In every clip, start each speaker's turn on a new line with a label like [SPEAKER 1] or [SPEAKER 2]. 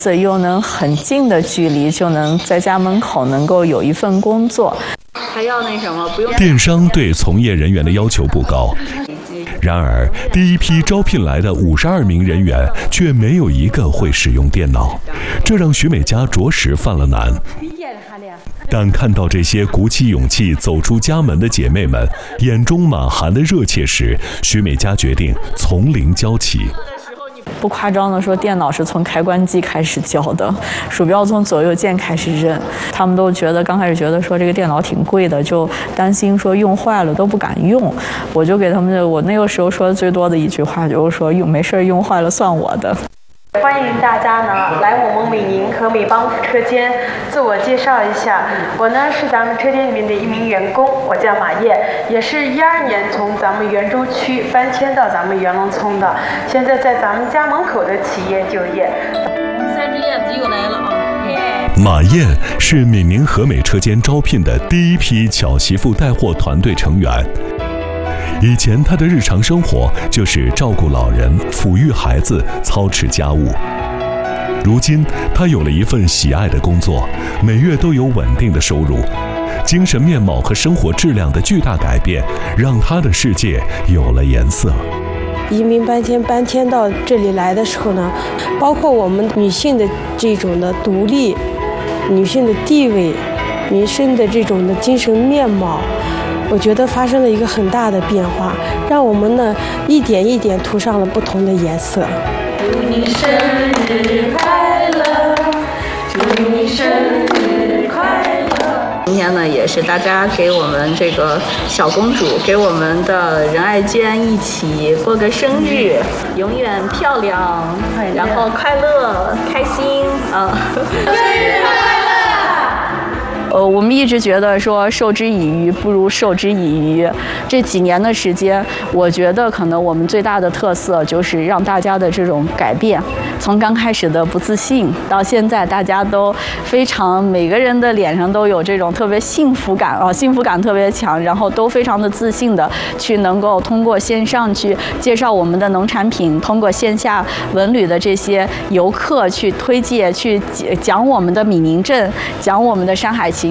[SPEAKER 1] 又能很近的距离就能在家门口能够有一份工作。
[SPEAKER 2] 还要那什么不用。
[SPEAKER 3] 电商对从业人员的要求不高，然而第一批招聘来的52名人员却没有一个会使用电脑，这让徐美佳着实犯了难。但看到这些鼓起勇气走出家门的姐妹们眼中满含的热切时，徐美佳决定从零教起。
[SPEAKER 1] 不夸张的说，电脑是从开关机开始教的，鼠标从左右键开始认。他们都刚开始觉得说这个电脑挺贵的，就担心说用坏了都不敢用。我就给他们，我那个时候说的最多的一句话就是说没事用坏了算我的。
[SPEAKER 4] 欢迎大家呢来我们美宁和美邦福车间自我介绍一下。我呢是咱们车间里面的一名员工，我叫马燕，也是12年从咱们袁州区搬迁到咱们袁隆村的，现在在咱们家门口的企业就业。
[SPEAKER 2] 3只燕子又来了啊！
[SPEAKER 3] 马燕是闽宁和美车间招聘的第一批巧媳妇带货团队成员。以前她的日常生活就是照顾老人、抚育孩子、操持家务。如今她有了一份喜爱的工作，每月都有稳定的收入，精神面貌和生活质量的巨大改变，让她的世界有了颜色。
[SPEAKER 5] 移民搬迁到这里来的时候呢，包括我们女性的这种的独立、女性的地位、女性的这种的精神面貌，我觉得发生了一个很大的变化，让我们呢一点一点涂上了不同的颜色。
[SPEAKER 4] 祝你生日快乐，祝你生日快乐。
[SPEAKER 2] 今天呢，也是大家给我们这个小公主，给我们的仁爱娟一起过个生日，永远漂亮，然后快乐、开心啊！
[SPEAKER 4] 生日快乐！
[SPEAKER 1] 我们一直觉得说授之以鱼不如授之以渔。这几年的时间，我觉得可能我们最大的特色就是让大家的这种改变，从刚开始的不自信，到现在大家都非常，每个人的脸上都有这种特别幸福感啊，幸福感特别强，然后都非常的自信的去能够通过线上去介绍我们的农产品，通过线下文旅的这些游客去推介，去讲我们的闽宁镇，讲我们的山海情。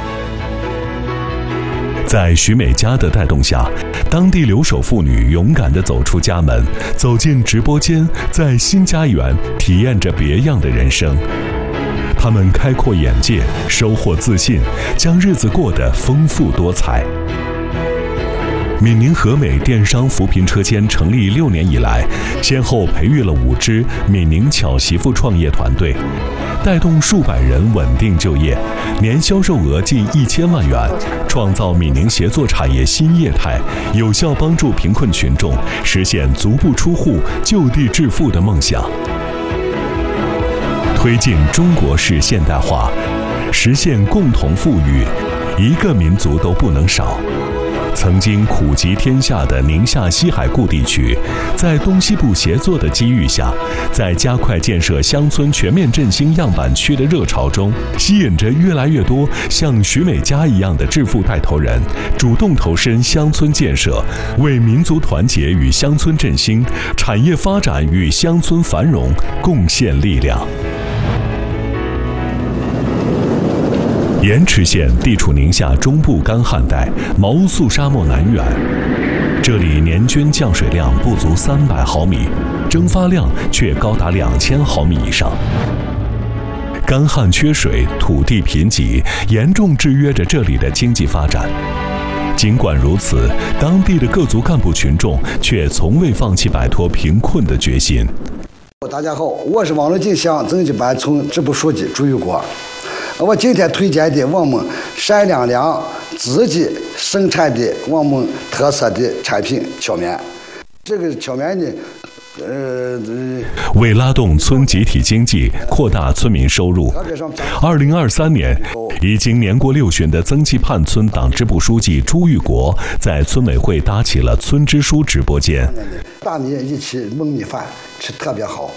[SPEAKER 3] 在徐美佳的带动下，当地留守妇女勇敢地走出家门，走进直播间，在新家园体验着别样的人生。她们开阔眼界，收获自信，将日子过得丰富多彩。闽宁和美电商扶贫车间成立6年以来，先后培育了5支闽宁巧媳妇创业团队，带动数百人稳定就业，年销售额近1000万元，创造闽宁协作产业新业态，有效帮助贫困群众实现足不出户、就地致富的梦想，推进中国式现代化，实现共同富裕，一个民族都不能少。曾经苦极天下的宁夏西海固地区，在东西部协作的机遇下，在加快建设乡村全面振兴样板区的热潮中，吸引着越来越多像徐美佳一样的致富带头人，主动投身乡村建设，为民族团结与乡村振兴、产业发展与乡村繁荣贡献力量。盐池县地处宁夏中部干旱带，毛乌素沙漠南缘，这里年均降水量不足300毫米，蒸发量却高达2000毫米以上。干旱缺水，土地贫瘠，严重制约着这里的经济发展。尽管如此，当地的各族干部群众却从未放弃摆脱贫困的决心。
[SPEAKER 6] 大家好，我是网络进乡增级办村支部书记朱玉国。我今天推荐的我们陕两粮自己生产的我们特色的产品荞面。这个荞面呢，
[SPEAKER 3] 为拉动村集体经济，扩大村民收入，2023年，已经年过60的增记畔村党支部书记朱玉国在村委会搭起了村支书直播间。
[SPEAKER 6] 大米一起焖米饭吃特别好。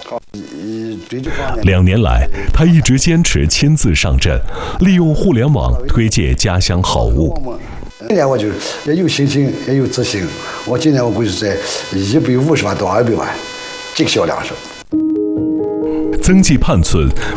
[SPEAKER 3] 2年来，他一直坚持亲自上阵，利用互联网推介家乡好物。
[SPEAKER 6] 今年我就也有信心，也有自信。我今年我估计在150万到200万，这个销量是。
[SPEAKER 3] 增记畔村